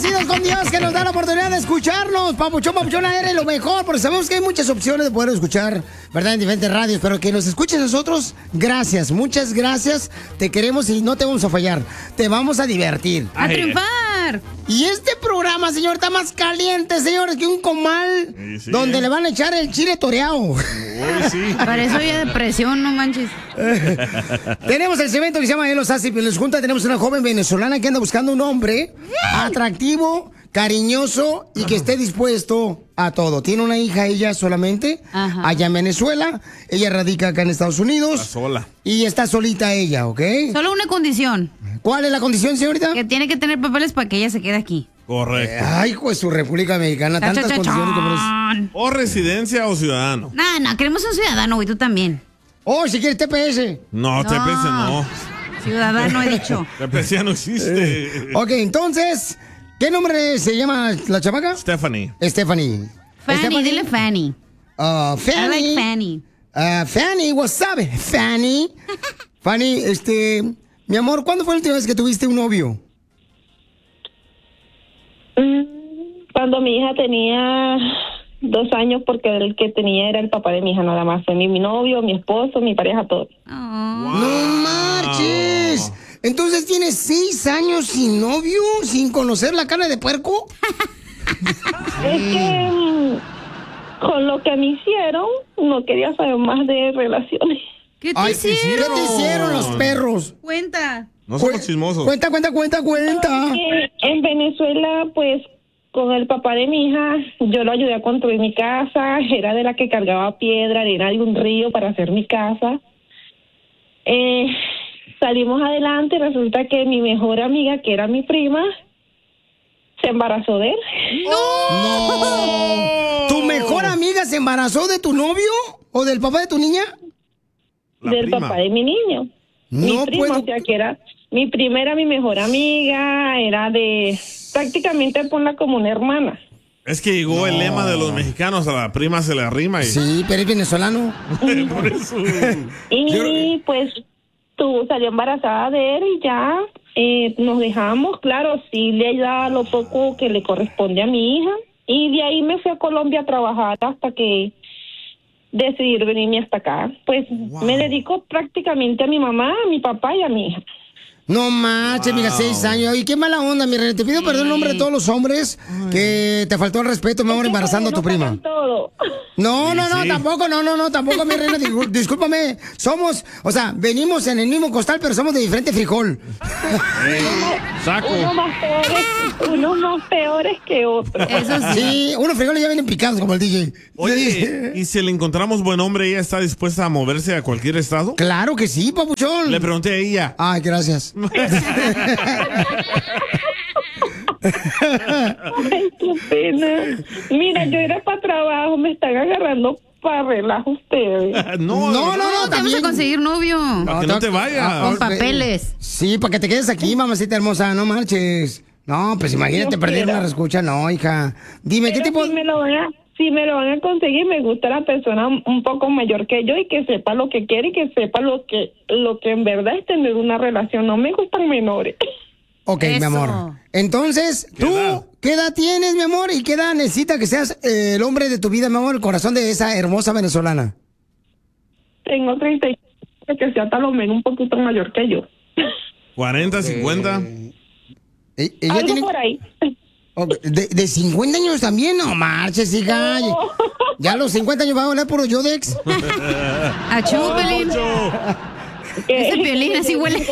agradecidos con Dios que nos da la oportunidad de escucharnos. Papuchona, eres lo mejor, porque sabemos que hay muchas opciones de poder escuchar, ¿verdad? En diferentes radios, pero que nos escuches nosotros, gracias, muchas gracias. Te queremos y no te vamos a fallar. Te vamos a divertir. ¡A triunfar! Y este programa, señor, está más caliente, señores, que un comal donde le van a echar el chile toreado. Uy, sí. Para eso había depresión, no manches. Tenemos el segmento que se llama Los Hace Piolín. Junta tenemos una joven venezolana que anda buscando un hombre atractivo, cariñoso y que esté dispuesto a todo. Tiene una hija ella solamente, allá en Venezuela. Ella radica acá en Estados Unidos. Está sola. Y está solita ella, ¿ok? Solo una condición. ¿Cuál es la condición, señorita? Que tiene que tener papeles para que ella se quede aquí. Correcto. Ay, pues su República Mexicana, tantas condiciones como es. O residencia o ciudadano. No, queremos un ciudadano, güey, tú también. Oh, si quieres TPS. No, TPS no. Ciudadano he dicho. TPS ya no existe. Ok, entonces, ¿qué nombre se llama la chamaca? Stephanie. Stephanie. Fanny, dile Fanny. Fanny. I like Fanny. Fanny, what's up, Fanny? Fanny, mi amor, ¿cuándo fue la última vez que tuviste un novio? Cuando mi hija tenía 2 años, porque el que tenía era el papá de mi hija nada más. Fue mi novio, mi esposo, mi pareja, todo. ¡No marches! Entonces tienes 6 años sin novio, sin conocer la carne de puerco. Es que con lo que me hicieron, no quería saber más de relaciones. ¿Qué te hicieron? ¿Qué te hicieron los perros? Cuenta. No somos chismosos. Cuenta. En Venezuela, pues, con el papá de mi hija, yo lo ayudé a construir mi casa. Era de la que cargaba piedra, arena de un río para hacer mi casa. Salimos adelante y resulta que mi mejor amiga, que era mi prima, se embarazó de él. ¡No! ¿Tu mejor amiga se embarazó de tu novio o del papá de tu niña? Del papá de mi niño. No mi prima, puedo. o sea, que era mi prima, era mi mejor amiga, era de prácticamente ponla como una hermana. Es que llegó el lema de los mexicanos, a la prima se le arrima. Y... Sí, pero es venezolano. Por eso. Y pues salió embarazada de él y ya nos dejamos. Claro, sí le da lo poco que le corresponde a mi hija. Y de ahí me fui a Colombia a trabajar hasta que decidí venirme hasta acá. Pues me dedico prácticamente a mi mamá, a mi papá y a mi hija. No manches, mira, 6 años. Y qué mala onda, mi reina. Te pido perdón en nombre de todos los hombres que te faltó el respeto, mi amor, embarazando a tu prima. Todo. No, tampoco, tampoco, mi reina. Discúlpame. Somos, venimos en el mismo costal, pero somos de diferente frijol. Saco. Unos más peores que otros. Eso sí. Sí, unos frijoles ya vienen picados como el DJ. Oye, ¿y si le encontramos buen hombre, ella está dispuesta a moverse a cualquier estado? Claro que sí, papuchón. Le pregunté a ella. Ay, gracias. Ay, qué pena. Mira, yo era para trabajo, me están agarrando para relajo ustedes. No, Vamos a conseguir novio. Para que no te vayas. Con papeles. Sí, para que te quedes aquí, mamacita hermosa, no marches. No, pues imagínate perder una reescucha, no, hija. Dime, ¿qué tipo? Si me lo van a conseguir, me gusta la persona un poco mayor que yo y que sepa lo que quiere y que sepa lo que en verdad es tener una relación. No me gustan menores. Ok, mi amor. Entonces, ¿qué edad tienes, mi amor? ¿Y qué edad necesita que seas el hombre de tu vida, mi amor? El corazón de esa hermosa venezolana. Tengo 35, que sea tal o menos un poquito mayor que yo. 40, 50. Ella Algo tiene... por ahí. ¿De 50 años también? No marches, hija. No. Ya a los 50 años va a hablar puro Yodex. Achú, Pelín. Ese Piolín así huele.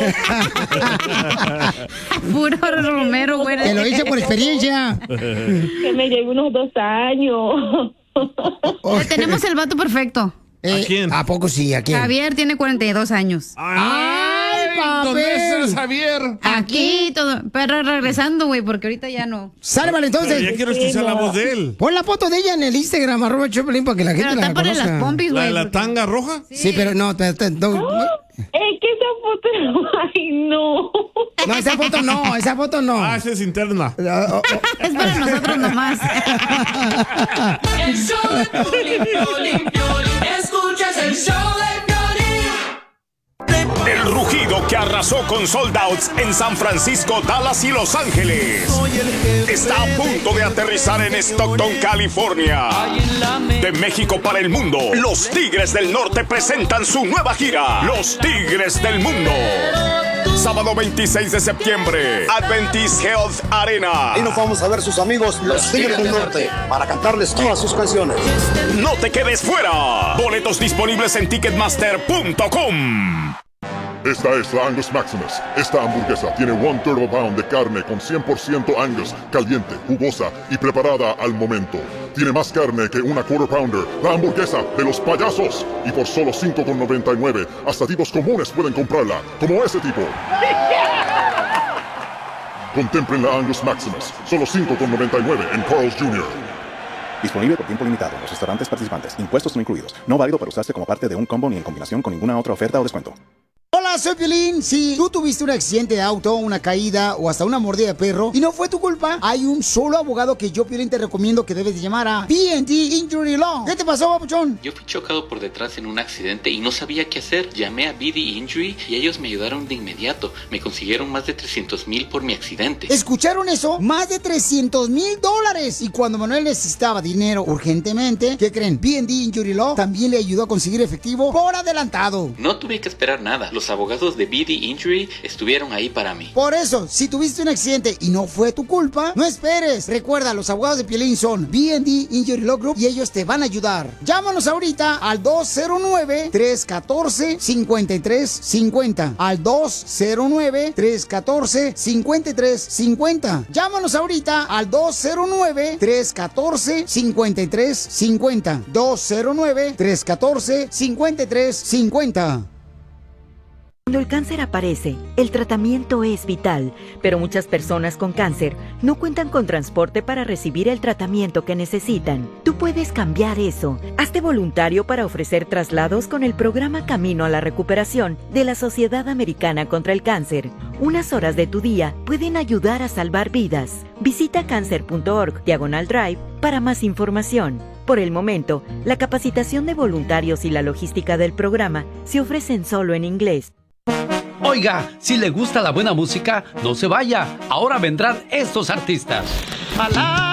Puro Romero, güey. Te lo hice por experiencia. Que me lleve unos 2 años. Tenemos el vato perfecto. ¿A quién? ¿A poco sí? ¿A quién? Javier tiene 42 años. ¡Ay, papel! Javier. Aquí todo. Pero regresando, güey, porque ahorita ya no. Sálvale, entonces. Pero ya quiero escuchar la voz de él. Pon la foto de ella en el Instagram, @Choplin, para que la gente Pero la tápale conozca. las pompis, ¿La güey. de la tanga roja? Sí, pero no. Es que esa foto... Ay, no. No, esa foto no. Ah, esa es interna. Es para nosotros nomás. El show de Piolín, Piolín, Piolín. Escuchas el show de Piolín. El rugido que arrasó con sold outs en San Francisco, Dallas y Los Ángeles está a punto de aterrizar en Stockton, California. De México para el mundo, los Tigres del Norte presentan su nueva gira, Los Tigres del Mundo. Sábado 26 de septiembre, Adventist Health Arena. Y nos vamos a ver sus amigos, los Tigres del Norte, para cantarles todas sus canciones. No te quedes fuera. Boletos disponibles en Ticketmaster.com. Esta es la Angus Maximus. Esta hamburguesa tiene 1/3 pound de carne con 100% Angus, caliente, jugosa y preparada al momento. Tiene más carne que una Quarter Pounder, la hamburguesa de los payasos. Y por solo $5.99, hasta tipos comunes pueden comprarla, como ese tipo. Contemplen la Angus Maximus, solo $5.99 en Carl's Jr. Disponible por tiempo limitado en los restaurantes participantes. Impuestos no incluidos. No válido para usarse como parte de un combo ni en combinación con ninguna otra oferta o descuento. Hola, soy Piolín. Si tú tuviste un accidente de auto, una caída o hasta una mordida de perro y no fue tu culpa, hay un solo abogado que yo, Piolín, te recomiendo que debes de llamar a B&D Injury Law. ¿Qué te pasó, papuchón? Yo fui chocado por detrás en un accidente y no sabía qué hacer. Llamé a B&D Injury y ellos me ayudaron de inmediato. Me consiguieron más de $300,000 por mi accidente. ¿Escucharon eso? Más de $300,000. Y cuando Manuel necesitaba dinero urgentemente, ¿qué creen? B&D Injury Law también le ayudó a conseguir efectivo por adelantado. No tuve que esperar nada. Los abogados de B&D Injury estuvieron ahí para mí. Por eso, si tuviste un accidente y no fue tu culpa, no esperes. Recuerda, los abogados de Piolín son B&D Injury Law Group y ellos te van a ayudar. Llámanos ahorita al 209-314-5350. Al 209-314-5350. Llámanos ahorita al 209-314-5350. 209-314-5350. Cuando el cáncer aparece, el tratamiento es vital, pero muchas personas con cáncer no cuentan con transporte para recibir el tratamiento que necesitan. Tú puedes cambiar eso. Hazte voluntario para ofrecer traslados con el programa Camino a la Recuperación de la Sociedad Americana contra el Cáncer. Unas horas de tu día pueden ayudar a salvar vidas. Visita cancer.org/drive para más información. Por el momento, la capacitación de voluntarios y la logística del programa se ofrecen solo en inglés. Oiga, si le gusta la buena música, no se vaya. Ahora vendrán estos artistas.